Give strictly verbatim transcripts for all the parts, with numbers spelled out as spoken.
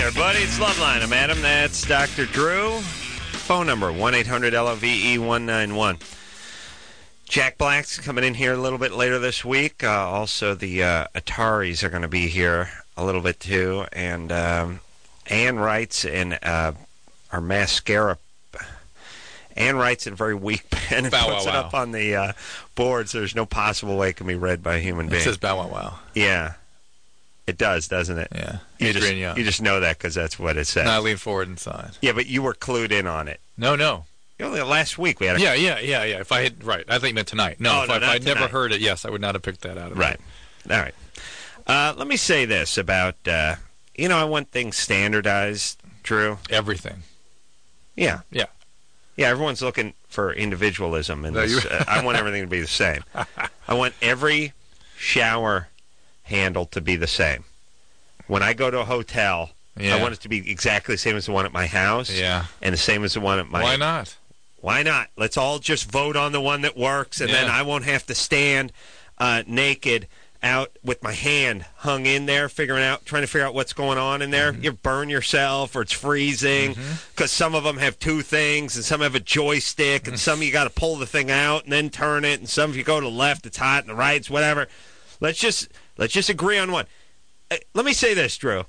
everybody. It's Loveline. I'm Adam. That's Doctor Drew. Phone number, one eight hundred L O V E one nine one. Jack Black's coming in here a little bit later this week. Uh, also, the uh, Ataris are going to be here a little bit, too. And um, Ann writes in uh, our mascara. Ann writes in a very weak pen and bow, puts wow, it wow. up on the uh, board, so there's no possible way it can be read by a human being. It says bow, wow, wow. Yeah. It does, doesn't it? Yeah. You Adrian just, Young. you just know that because that's what it says. No, I lean forward and sign. Yeah, but you were clued in on it. No, no. You know, last week we had a... Yeah, yeah, yeah, yeah. If I had, right. I think you meant tonight. No, Oh, if, no, I, if not I'd never tonight. heard it, yes, I would not have picked that out of Right. it. All right. Uh, let me say this about, uh, you know, I want things standardized, Drew. Everything. Yeah. Yeah. Yeah, everyone's looking for individualism in No, this. you- uh, I want everything to be the same. I want every shower handle to be the same. When I go to a hotel, Yeah. I want it to be exactly the same as the one at my house. Yeah. And the same as the one at my... Why not? Why not? Let's all just vote on the one that works, and then Yeah. I won't have to stand uh, naked out with my hand hung in there, figuring out, trying to figure out what's going on in there. Mm-hmm. You burn yourself, or it's freezing, because some of them have two things, and some have a joystick, and some you got to pull the thing out and then turn it, and some if you go to the left, it's hot, and the right, it's whatever. Let's just let's just agree on one. Uh, let me say this, Drew.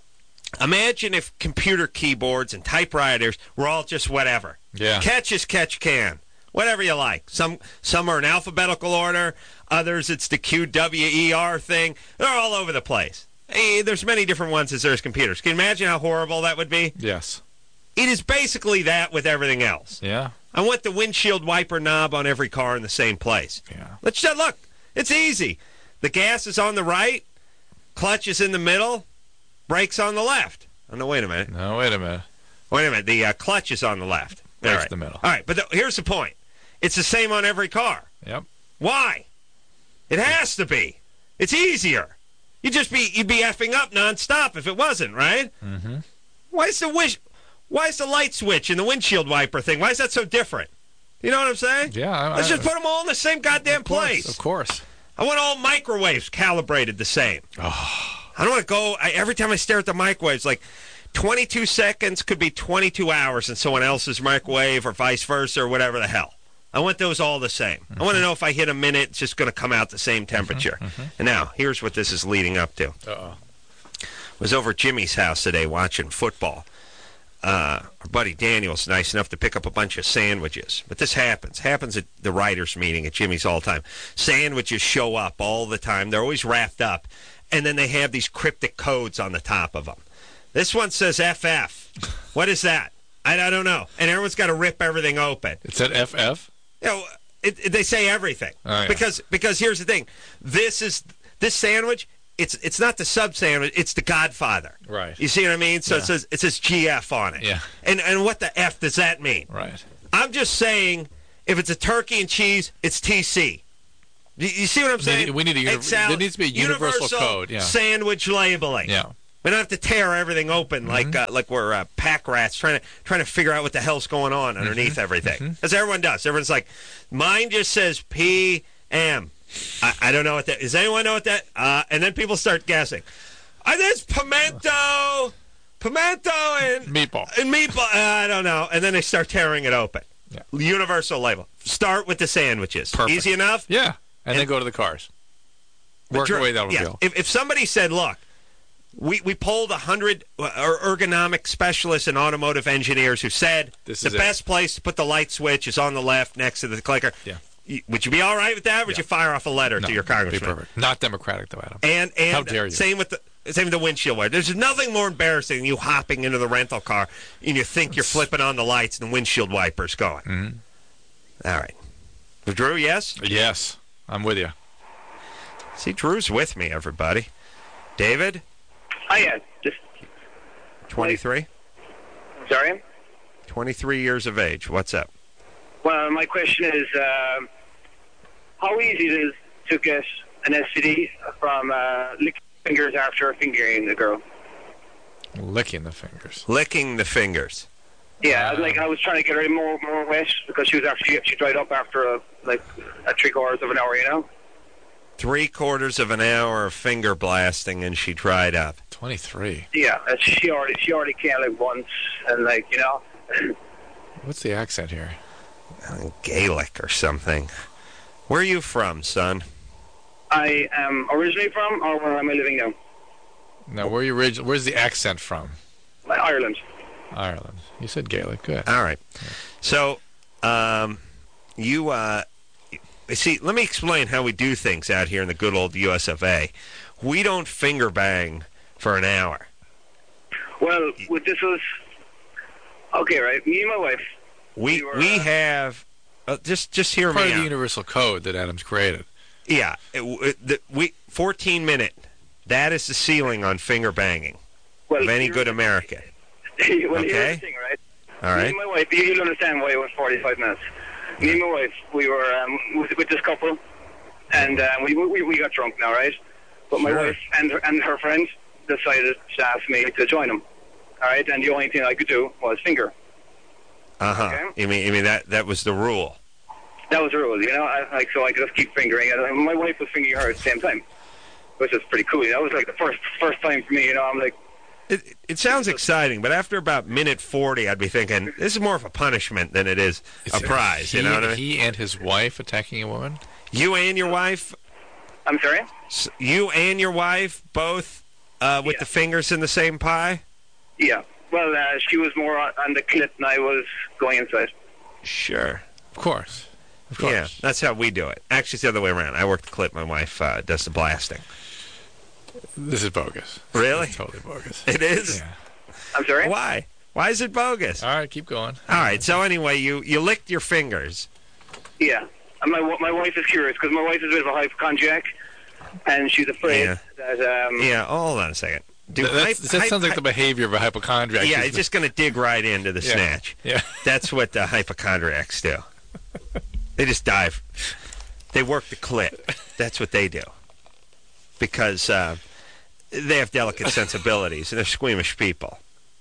Imagine if computer keyboards and typewriters were all just whatever. Yeah. Catch as catch can. Whatever you like. Some some are in alphabetical order. Others, it's the Q W E R thing. They're all over the place. Hey, there's many different ones as there's computers. Can you imagine how horrible that would be? Yes. It is basically that with everything else. Yeah. I want the windshield wiper knob on every car in the same place. Yeah. Let's just look. It's easy. The gas is on the right. Clutch is in the middle. Brakes on the left. Oh, no, wait a minute. No, wait a minute. Wait a minute. The uh, clutch is on the left. Brakes All right. the middle. All right, but the, here's the point. It's the same on every car. Yep. Why? It has to be. It's easier. You'd just be you'd be effing up nonstop if it wasn't, right? Mm-hmm. Why is the wish? Why is the light switch and the windshield wiper thing? Why is that so different? You know what I'm saying? Yeah. I, Let's I, just put them all in the same goddamn of course, place. Of course. I want all microwaves calibrated the same. Oh. I don't want to go. I, every time I stare at the microwaves, like twenty-two seconds could be twenty-two hours in someone else's microwave, or vice versa, or whatever the hell. I want those all the same. Mm-hmm. I want to know if I hit a minute, it's just going to come out the same temperature. Mm-hmm, mm-hmm. And now, here's what this is leading up to. Uh-oh. I was over at Jimmy's house today watching football. Uh, our buddy Daniel's nice enough to pick up a bunch of sandwiches. But this happens. Happens at the writers' meeting at Jimmy's all the time. Sandwiches show up all the time. They're always wrapped up. And then they have these cryptic codes on the top of them. This one says F F. What is that? I, I don't know. And everyone's got to rip everything open. It said F F? You know, it, it, they say everything. Oh, yeah. Because because here's the thing. This is this sandwich, it's it's not the sub sandwich, it's the Godfather. Right. You see what I mean? So Yeah. it says it says G F on it. Yeah. And and what the F does that mean? Right. I'm just saying if it's a turkey and cheese, it's T C. You, you see what I'm We saying? need- we need a uni- Egg salad, there needs to be a universal code, yeah. Sandwich labeling. Yeah. We don't have to tear everything open like Mm-hmm. uh, like we're uh, pack rats trying to trying to figure out what the hell's going on underneath Mm-hmm. everything. As everyone does. Everyone's like, mine just says P M. I, I don't know what that. Does anyone know what that? Uh, and then people start guessing. Uh, there's pimento, pimento, and Meatball. and meatball. Uh, I don't know. And then they start tearing it open. Yeah. Universal label. Start with the sandwiches. Perfect. Easy enough. Yeah. And, then go to the cars. Work your way down the yeah, hill. if, if somebody said, look, we, we polled one hundred ergonomic specialists and automotive engineers who said This the is it. best place to put the light switch is on the left next to the clicker. Yeah. Y- Would you be all right with that? Or would Yeah. you fire off a letter No, to your be congressman? perfect. Not democratic, though, Adam. And, and How dare you. Same with the same with the windshield wiper. There's nothing more embarrassing than you hopping into the rental car and you think you're flipping on the lights and the windshield wiper's going. Mm-hmm. All right. Drew, yes? Yes. I'm with you. See, Drew's with me, everybody. David? Hiya. Just twenty-three? sorry. twenty-three years of age. What's up? Well, my question is, um, how easy it is to get an S T D from uh, licking fingers after fingering a girl? Licking the fingers. Licking the fingers. Yeah, like I was trying to get her more more wet because she was actually she dried up after a, like a three quarters of an hour, you know. Three quarters of an hour of finger blasting and she dried up. twenty-three. Yeah, and she already she already came like once, and like you know. What's the accent here? Gaelic or something. Where are you from, son? I am originally from, or where am I living now? Now, where are you orig- where's the accent from? Ireland. Ireland. You said Gaelic. Good. All right. So, um, you, uh, see, let me explain how we do things out here in the good old U S of A. We don't finger bang for an hour. Well, with this was, okay, right, me and my wife. We, we, were, we uh, have, uh, just, just hear Part me of the out. universal code that Adam's created. Yeah. It, it, the, we, fourteen minute, that is the ceiling on finger banging well, of any good American. well, Okay. here's the thing, right? All Me right. and my wife, you- you'll understand why it was forty-five minutes. Me and my wife, we were um, with, with this couple, and um, we, we we got drunk now, right? But my Sure. wife and her, and her friend decided to ask me to join them, all right? And the only thing I could do was finger. Uh-huh. Okay. You mean, you mean that, that was the rule? That was the rule, you know? I, like, so I could just keep fingering it. And my wife was fingering her at the same time, which is pretty cool. That was like the first first time for me, you know? I'm like, It, it sounds exciting, but after about minute forty, I'd be thinking, this is more of a punishment than it is a prize. He, You know what I mean? he and his wife attacking a woman? You and your wife, I'm sorry? s- you and your wife both uh, with Yeah. the fingers in the same pie? Yeah. Well, uh, she was more on, on the clit and I was going inside. Sure. Of course. Of course. Yeah, that's how we do it. Actually, it's the other way around. I work the clip. My wife uh, does the blasting. This is bogus. Really? It's totally bogus. It is? Yeah. I'm sorry? Why? Why is it bogus? All right, keep going. All right, so anyway, you, you licked your fingers. Yeah. And my my wife is curious because my wife is a bit of a hypochondriac, and she's afraid Yeah. that um, Yeah, hold on a second. Do Th- that's- hyp- that hyp- sounds like the behavior of a hypochondriac. Yeah, Is it's the- just going to dig right into the Yeah. snatch. Yeah. That's what the hypochondriacs do. They just dive. They work the clit. That's what they do. Because uh, they have delicate sensibilities and they're squeamish people.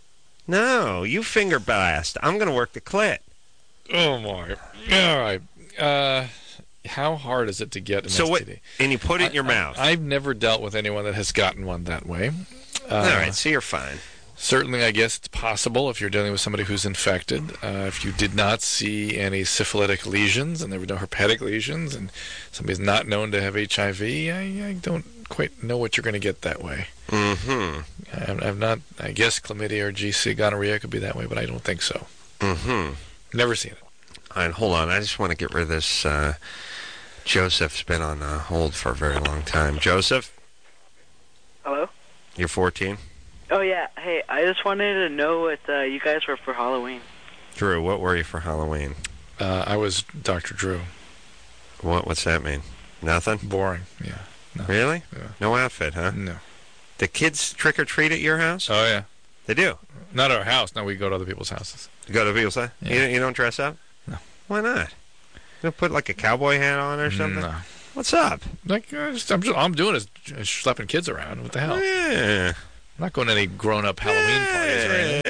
No, you finger blast. I'm going to work the clit. Oh, my. All right. Uh, how hard is it to get an So what? S T D? And you put it in your I- mouth. I, I've never dealt with anyone that has gotten one that way. Uh, All right, so you're fine. Certainly, I guess it's possible if you're dealing with somebody who's infected. Uh, if you did not see any syphilitic lesions and there were no herpetic lesions and somebody's not known to have H I V, I, I don't quite know what you're going to get that way. Mm-hmm. I, I've not, I guess chlamydia or G C, gonorrhea could be that way, but I don't think so. Mm-hmm. Never seen it. All right, hold on. I just want to get rid of this. Uh, Joseph's been on uh, hold for a very long time. Joseph, Hello? you're fourteen? Oh, yeah. Hey, I just wanted to know what uh, you guys were for Halloween. Drew, what were you for Halloween? Uh, I was Doctor Drew. What? What's that mean? Nothing? Boring, yeah. No. Really? Yeah. No outfit, huh? No. The kids trick or treat at your house? Oh, yeah. They do. Not at our house. No, we go to other people's houses. You go to people's house? Yeah. You, you don't dress up? No. Why not? You don't put like a cowboy hat on or something? No. What's up? Like, uh, just, I'm, just, all I'm doing is j- schlepping kids around. What the hell? Yeah. I'm not going to any grown-up Halloween parties or anything.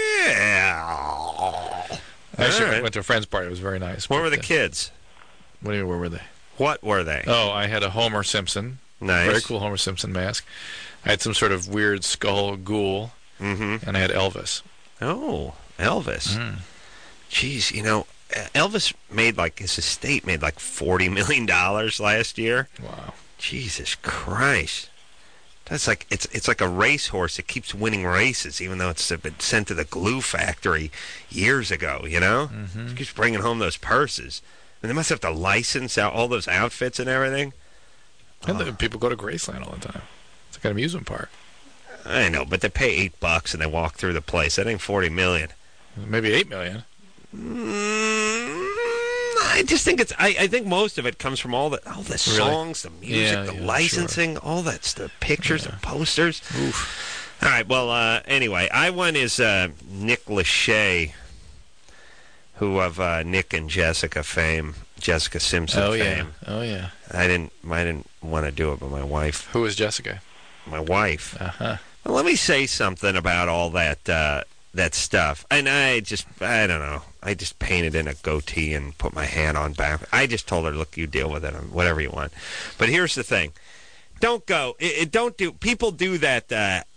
Yeah. I actually All right. went to a friend's party. It was very nice. Where but, were the uh, kids? What do you mean, where were they? What were they? Oh, I had a Homer Simpson. Nice. Very cool Homer Simpson mask. I had some sort of weird skull ghoul, Mm-hmm. and I had Elvis. Oh, Elvis. Mm. Jeez, you know, Elvis made like, his estate made like forty million dollars last year. Wow. Jesus Christ. That's like, it's it's like a racehorse that keeps winning races, even though it's been sent to the glue factory years ago, you know? Mm-hmm. It keeps bringing home those purses. And they must have to license out all those outfits and everything. And the, people go to Graceland all the time. It's like an amusement park. I know, but they pay eight bucks and they walk through the place. That ain't forty million. Maybe eight million. Mm, I just think it's. I, I think most of it comes from all the all the songs, the music, Yeah, the yeah, licensing, all that stuff, pictures, Yeah. the posters. Oof. All right. Well, uh, anyway, I won is uh, Nick Lachey, who of uh, Nick and Jessica fame, Jessica Simpson Oh, yeah. fame. Oh, yeah. I didn't. I didn't want to do it, but my wife, Who is Jessica? my wife. Uh-huh. Well, let me say something about all that uh, that stuff. And I just, I don't know. I just painted in a goatee and put my hat on back. I just told her, look, you deal with it, whatever you want. But here's the thing. Don't go. It, it don't do. People do that uh,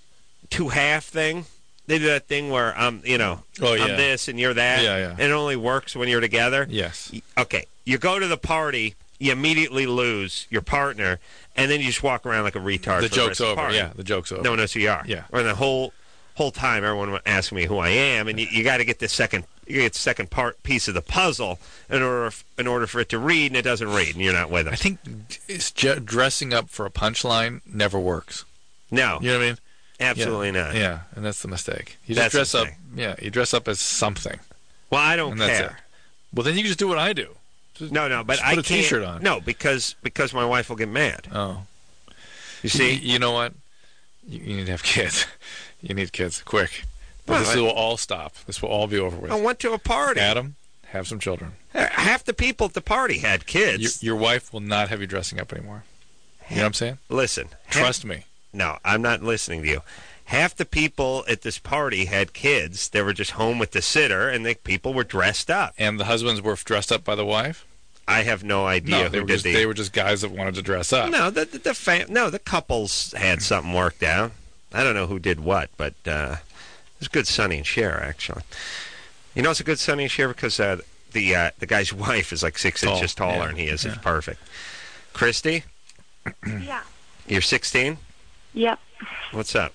two half thing. They do that thing where I'm, you know, Oh, yeah. I'm this and you're that. Yeah, yeah. And it only works when you're together. Yes. Okay, you go to the party, you immediately lose your partner, and then you just walk around like a retard. The for joke's the rest of the over. party. Yeah, the joke's over. No one knows who you are. Yeah. Or the whole whole time, everyone asks me who I am, and you, you got to get this second, you get the second part piece of the puzzle in order in order for it to read, and it doesn't read, and you're not with them. I think it's ju- dressing up for a punchline never works. No, You know what I mean? absolutely yeah. not. Yeah, and that's the mistake. You That's just the dress up. Yeah, you dress up as something, Well, I don't and that's care. it. Well, then you can just do what I do. Just, No, no, but just I put a can't. T-shirt on. No, because because my wife will get mad. Oh, You see, You, you know what? You, you need to have kids. You need kids quick. Well, this I- will all stop. This will all be over with. I went to a party. Adam, have some children. Half the people at the party had Your, kids. your wife will not have you dressing up anymore. You know what I'm saying? Listen, half- Trust me. No, I'm not listening to you. Half the people at this party had kids. They were just home with the sitter, and the people were dressed up. And the husbands were dressed up by the wife? I have no idea No, who they were did just the. they were just guys that wanted to dress up. No, the the, the fam- no, the couples had something worked out. I don't know who did what, but uh, it was good Sonny and Cher actually. You know, it's a good Sonny and Cher because uh, the uh, the guy's wife is like six Tall, inches taller yeah, than he is. yeah. It's perfect. Christy, Yeah. you're sixteen. Yep. What's up?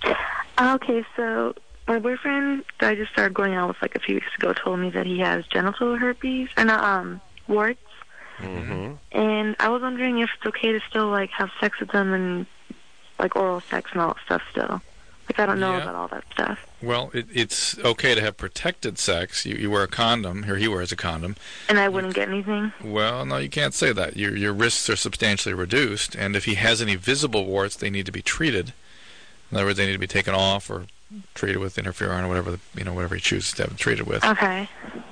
Okay, so my boyfriend that I just started going out with like a few weeks ago told me that he has genital herpes and um warts, Mm-hmm. and I was wondering if it's okay to still like have sex with them and like oral sex and all that stuff still. Like I don't know Yeah. about all that stuff. Well, it, it's okay to have protected sex. You, you wear a condom. Here, he wears a condom. And I wouldn't get anything. Well, no, you can't say that. Your your risks are substantially reduced, and if he has any visible warts, they need to be treated. In other words, they need to be taken off or treated with interferon or whatever the, you know whatever he chooses to have it treated with. Okay.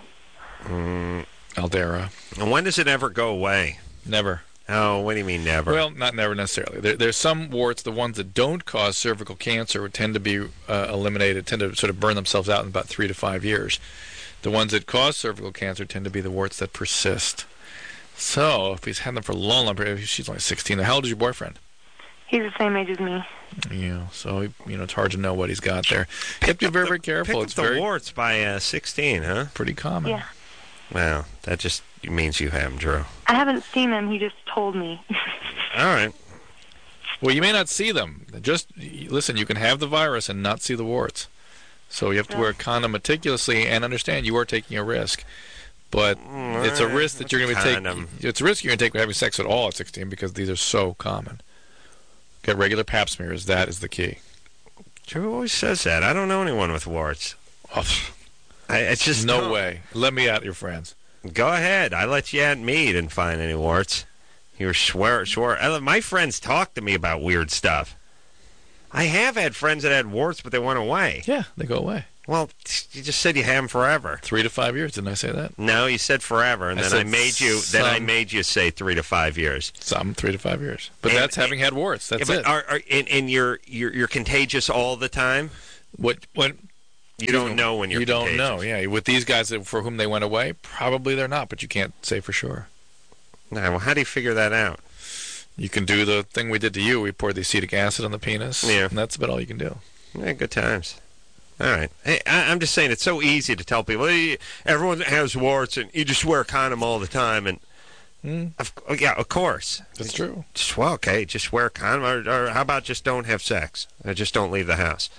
Mm, Aldera. and when does it ever go away? Never. Oh, what do you mean never? Well, not never necessarily. There, there's some warts, the ones that don't cause cervical cancer, tend to be uh, eliminated, tend to sort of burn themselves out in about three to five years. The ones that cause cervical cancer tend to be the warts that persist. So, if he's had them for a long, long period, she's only sixteen. How old is your boyfriend? He's the same age as me. Yeah, so you know it's hard to know what he's got there. You have to be very, very careful. Pick It's up the very warts by uh, sixteen, huh? pretty common. Yeah. Well, that just means you have them, Drew. I haven't seen him. He just told me. All right. Well, you may not see them. Just listen. You can have the virus and not see the warts. So you have to wear a condom meticulously and understand you are taking a risk. But it's a risk that you're going to be Condom. taking. It's a risk you're going to take with having sex at all at sixteen because these are so common. Get regular pap smears. That is the key. Drew always says that. I don't know anyone with warts. Oh, I, it's just no don't. way. Let me at your friends. Go ahead. I let you at me. You didn't find any warts. You were swear, swear. I let- My friends talk to me about weird stuff. I have had friends that had warts, but they went away. Yeah, they go away. Well, you just said you have them forever. Three to five years. Didn't I say that? No, you said forever, and I then said I made you. Then I some. made you say three to five years. Some three to five years. But And- that's having had warts. That's yeah, but it. Are, are, and, and you're, you're you're contagious all the time. What what You don't know when you're you don't contagious. know. Yeah, with these guys that, for whom they went away, probably they're not, but you can't say for sure. No, well, how do you figure that out? You can do the thing we did to you. We poured the acetic acid on the penis. Yeah. And that's about all you can do. Yeah, good times. All right. Hey, I, I'm just saying it's so easy to tell people, hey, everyone has warts, and you just wear a condom all the time. And Mm, of, oh, yeah, of course. that's true. Just, well, okay, just wear a condom, or, or how about just don't have sex? Or just don't leave the house.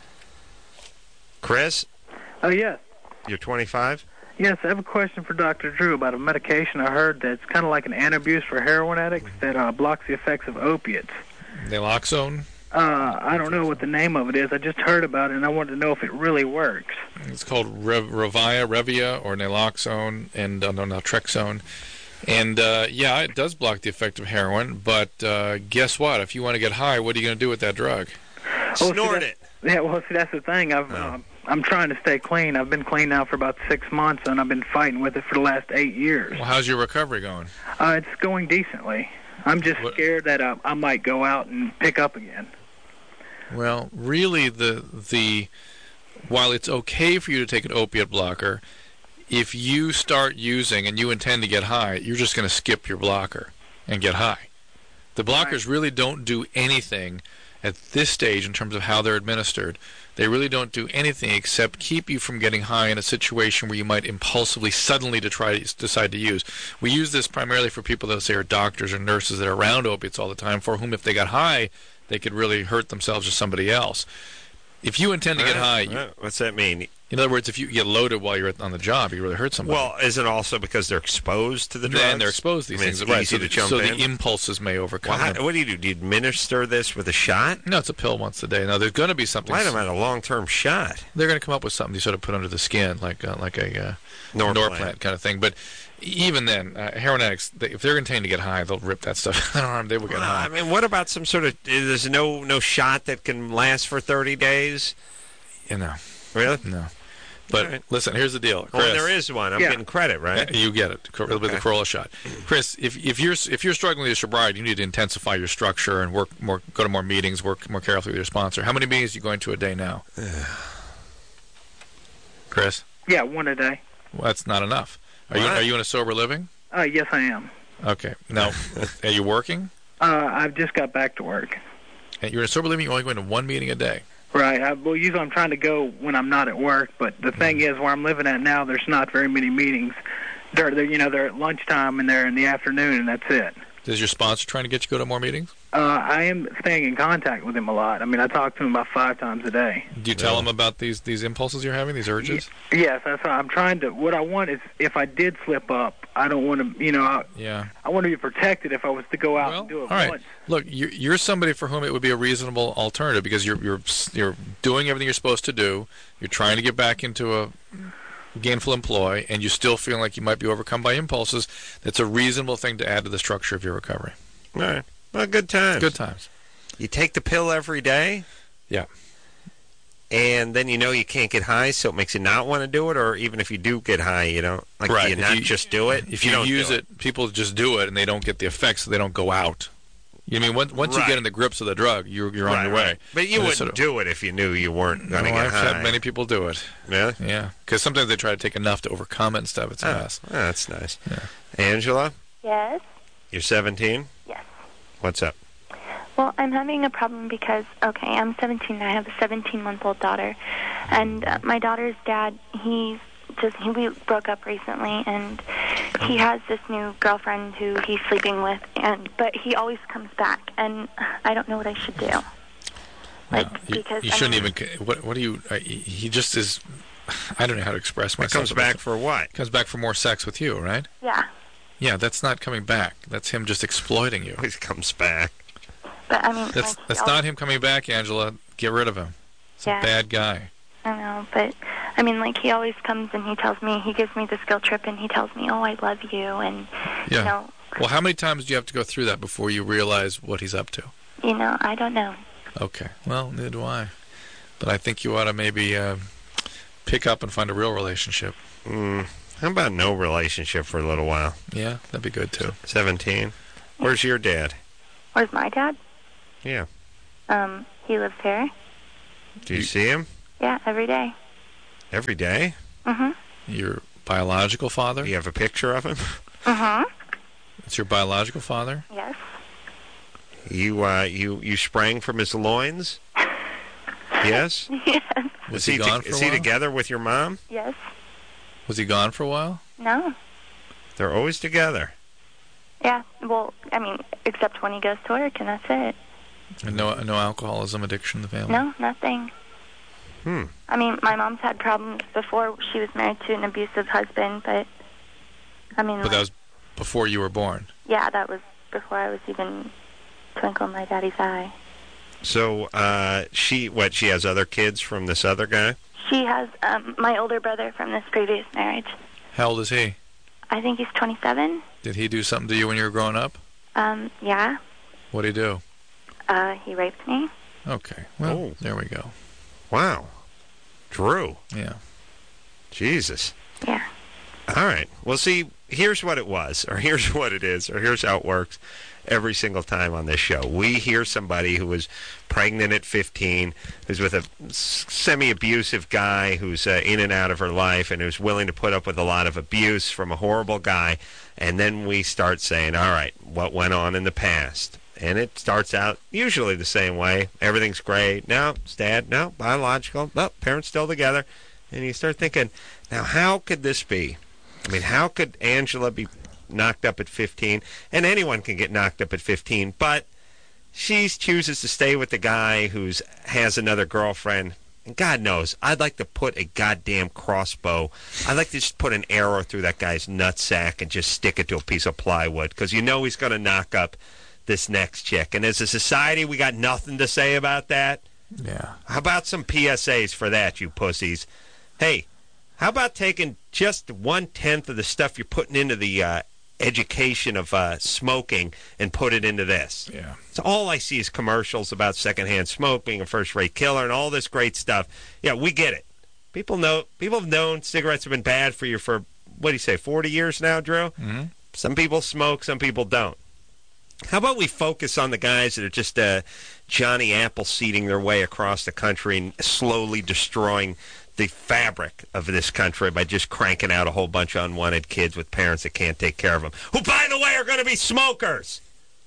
Chris, Oh, yes. you're twenty-five? Yes, I have a question for Doctor Drew about a medication I heard that's kind of like an antabuse for heroin addicts that uh, blocks the effects of opiates. Naloxone. Uh, I don't know what the name of it is. I just heard about it, and I wanted to know if it really works. It's called Rev- Revia, Revia, or naloxone, and uh, no, naltrexone. And uh, yeah, it does block the effect of heroin. But uh, guess what? If you want to get high, what are you going to do with that drug? see, Snort that- it. Yeah, well, see, that's the thing. I've, Oh. uh, I'm trying to stay clean. I've been clean now for about six months, and I've been fighting with it for the last eight years. Well, how's your recovery going? Uh, it's going decently. I'm just What- scared that uh, I might go out and pick up again. Well, really, the the while it's okay for you to take an opiate blocker, if you start using and you intend to get high, you're just going to skip your blocker and get high. The blockers really don't do anything at this stage, in terms of how they're administered, they really don't do anything except keep you from getting high in a situation where you might impulsively, suddenly to try to decide to use. We use this primarily for people that say are doctors or nurses that are around opiates all the time, for whom if they got high, they could really hurt themselves or somebody else. If you intend to get Uh, high, you, uh, what's that mean? in other words, if you get loaded while you're on the job, you really hurt somebody. Well, is it also because they're exposed to the drugs? and they're exposed to these I mean, things, it's right? easy So, to the, jump so in. the impulses may overcome Well, how, them. what do you do? Do you administer this with a shot? No, it's a pill once a day. Now there's going to be something. Wait a minute, a long-term shot. They're going to come up with something you sort of put under the skin, like uh, like a uh, Norplant. Norplant kind of thing. But even then, uh, heroin addicts, they, if they're intending to get high, they'll rip that stuff out of their arm. They will get Well, high. I mean, what about some sort of? There's no no shot that can last for thirty days. You know, Really? no. But All right. listen, here's the deal, Chris. Well, there is one. I'm Yeah. getting credit, right? Uh, You get it Cor- with the Okay. Corolla shot, Chris. If if you're if you're struggling with your sobriety, you need to intensify your structure and work more, go to more meetings, work more carefully with your sponsor. How many meetings are you going to a day now, Chris? Yeah, one a day. Well, that's not enough. Are you What? are you in a sober living? Uh, yes, I am. Okay. Now, are you working? Uh, I've just got back to work. And you're in a sober living. You're only going to one meeting a day. Right. I, well, usually I'm trying to go when I'm not at work, but the thing is, where I'm living at now, there's not very many meetings. They're, they're you know, they're at lunchtime and they're in the afternoon, and that's it. Is your sponsor trying to get you to go to more meetings? Uh, I am staying in contact with him a lot. I mean, I talk to him about five times a day. Do you tell him about these these impulses you're having, these urges? Yes, that's what I'm trying to. What I want is, if I did slip up, I don't want to. You know, I, Yeah. I want to be protected if I was to go out Well, and do it all right. once. Look, you're, you're somebody for whom it would be a reasonable alternative because you're you're you're doing everything you're supposed to do. You're trying to get back into a gainful employ, and you still feel like you might be overcome by impulses. That's a reasonable thing to add to the structure of your recovery. All right. Well, good times. Good times. You take the pill every day? Yeah. And then you know you can't get high, so it makes you not want to do it, or even if you do get high, you don't, like, Right. do you If not you- just do it? If you, don't use do it, people just do it, and they don't get the effects, so they don't go out. You know what I mean once, once you Right. get in the grips of the drug, you're you're Right, on your way. right. But you And wouldn't it's sort of- do it if you knew you weren't No, going to get I've high. had many people do it. Really? Yeah, because sometimes they try to take enough to overcome it and stuff. It's a Oh, mess. oh, that's nice. Yeah. Angela, Yes. you're seventeen? Yes. What's up? Well, I'm having a problem because, okay, I'm seventeen and I have a seventeen-month-old daughter. And uh, my daughter's dad, he's just, he, we broke up recently, and he has this new girlfriend who he's sleeping with, and but he always comes back, and I don't know what I should do. Like, Yeah, you, because, you I shouldn't mean- even. What what do you? Uh, he he just is. I don't know how to express It myself. comes about back it. for what? Comes back for more sex with you, right? Yeah. Yeah, that's not coming back. That's him just exploiting you. Always comes back. But, I mean, That's like, that's he not him coming back, Angela. Get rid of him. He's Yeah. a bad guy. I know, but I mean, like, he always comes and he tells me, he gives me this guilt trip and he tells me, oh, I love you, and, Yeah. you know, Well, how many times do you have to go through that before you realize what he's up to? you know, I don't know. Okay. Well, neither do I. But I think you ought to maybe uh, pick up and find a real relationship. Mm, how about no relationship for a little while? Yeah, that'd be good too. seventeen. Where's your dad? Where's my dad? Yeah. Um, he lives here. Do you, You- see him Yeah, every day. every day? Mm-hmm. Your biological father? Do you have a picture of him? Mm-hmm. It's your biological father? Yes. You uh, you you sprang from his loins? Yes. Yes. Was is he, he, gone to- for is a he while? together with your mom? Yes. Was he gone for a while? No. They're always together. Yeah. Well, I mean, except when he goes to work, and that's it. And no no alcoholism addiction in the family? No, nothing. Hmm. I mean, my mom's had problems before she was married to an abusive husband, but I mean, But like, that was before you were born. yeah, that was before I was even twinkle in my daddy's eye. So uh, she what? She has other kids from this other guy? She has um, my older brother from this previous marriage. How old is he? I think he's twenty-seven. Did he do something to you when you were growing up? Um, yeah. What'd he do? Uh, he raped me. Okay. Well, Oh. there we go. Wow. Drew. Yeah. Jesus. Yeah. All right. Well, see, here's what it was, or here's what it is, or here's how it works every single time on this show. We hear somebody who was pregnant at fifteen, who's with a s- semi-abusive guy who's uh, in and out of her life and who's willing to put up with a lot of abuse from a horrible guy, and then we start saying, all right, what went on in the past? And it starts out usually the same way. Everything's great. No, it's dad. No, biological. No, parents still together. And you start thinking, now how could this be? I mean, how could Angela be knocked up at fifteen? And anyone can get knocked up at fifteen, but she chooses to stay with the guy who's has another girlfriend. And God knows, I'd like to put a goddamn crossbow. I'd like to just put an arrow through that guy's nutsack and just stick it to a piece of plywood, because you know he's going to knock up this next chick. And as a society, we got nothing to say about that. Yeah. How about some P S As for that, you pussies? Hey, how about taking just one-tenth of the stuff you're putting into the uh, education of uh, smoking and put it into this? Yeah. So all I see is commercials about secondhand smoke being a first-rate killer and all this great stuff. Yeah, we get it. People know. People have known cigarettes have been bad for you for, what do you say, forty years now, Drew? Mm-hmm. Some people smoke, some people don't. How about we focus on the guys that are just uh, Johnny Appleseeding their way across the country and slowly destroying the fabric of this country by just cranking out a whole bunch of unwanted kids with parents that can't take care of them, who, by the way, are going to be smokers.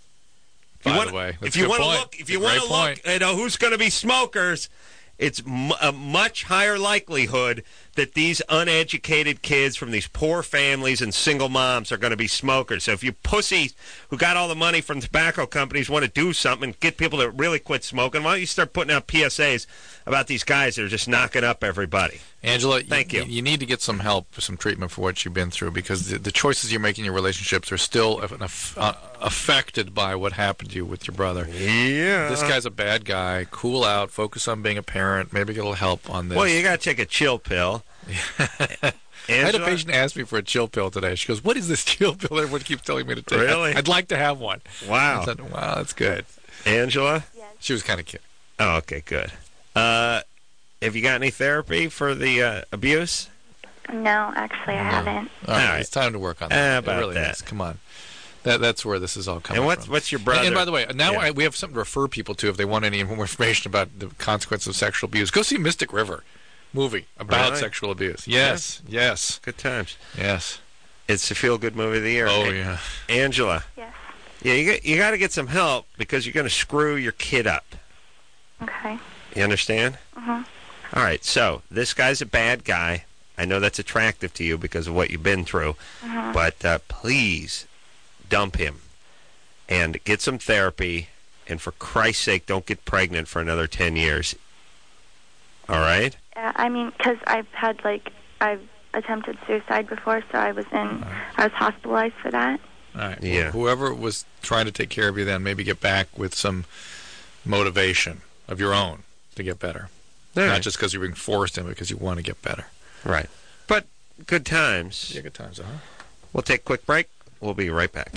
If By you wanna, the way, that's if you a good want to point. look, if That's you a want great to look, point. you know who's going to be smokers. It's m- a much higher likelihood that these uneducated kids from these poor families and single moms are going to be smokers. So if you pussies who got all the money from tobacco companies want to do something, get people to really quit smoking, why don't you start putting out P S As about these guys that are just knocking up everybody? Angela, Thank you. You need to get some help, some treatment for what you've been through, because the, the choices you make in your relationships are still aff- uh, affected by what happened to you with your brother. Yeah. This guy's a bad guy. Cool out. Focus on being a parent. Maybe get a little help on this. Well, you got to take a chill pill. I had a Angela? patient ask me for a chill pill today. She goes, "What is this chill pill everyone keeps telling me to take?" Really? I'd like to have one. Wow. I said, wow, that's good. Angela? She was kind of kidding. Oh, okay, good. Uh, have you got any therapy for the uh, abuse? No, actually, I haven't. All right, All right. it's time to work on How that. about it really that? is. Come on. That, that's where this is all coming And what's from. what's your brother? And, and by the way, now Yeah. I, we have something to refer people to if they want any more information about the consequences of sexual abuse. Go see Mystic River movie about Really? sexual abuse. Yes, yes, Good times. yes. It's the feel-good movie of the year. Oh, Hey, yeah. Angela. Yes. Yeah, you got, you got to get some help because you're going to screw your kid up. Okay. You understand? Mhm. All right, so this guy's a bad guy. I know that's attractive to you because of what you've been through, Mhm. but uh, please dump him and get some therapy, and for Christ's sake, don't get pregnant for another ten years. All right? Uh, I mean, because I've had like I've attempted suicide before, so I was in I was hospitalized for that. All right. Yeah. Well, whoever was trying to take care of you then, maybe get back with some motivation of your own to get better. All Not right. just because you're being forced in, because you want to get better. Right. But good times. Yeah, good times, huh? We'll take a quick break. We'll be right back.